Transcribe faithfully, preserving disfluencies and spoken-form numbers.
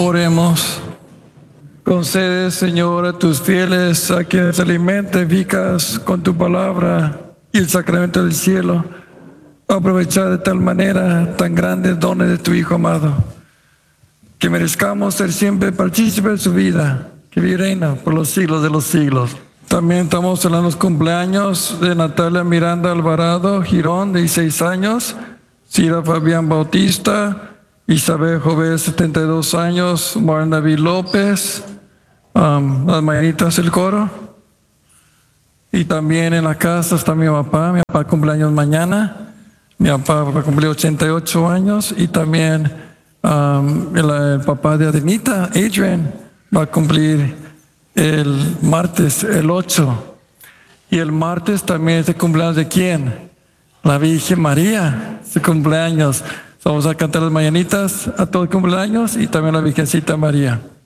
Oremos. Concede, Señor, a tus fieles, a quienes te alimentas, eficaz con tu palabra y el sacramento del cielo, aprovechar de tal manera tan grandes dones de tu Hijo amado, que merezcamos ser siempre partícipes de su vida, que vive y reina por los siglos de los siglos. También estamos en los cumpleaños de Natalia Miranda Alvarado Girón, de dieciséis años, Cira Fabián Bautista, Isabel Jové, setenta y dos años, Juan David López, um, las mañanitas del coro. Y también en la casa está mi papá, mi papá cumpleaños mañana, mi papá va a cumplir ochenta y ocho años, y también um, el, el papá de Adenita, Adrian, va a cumplir el martes, el ocho. Y el martes también es el cumpleaños de quién? La Virgen María, su cumpleaños. Vamos a cantar las mañanitas a todo el cumpleaños y también la Virgencita María.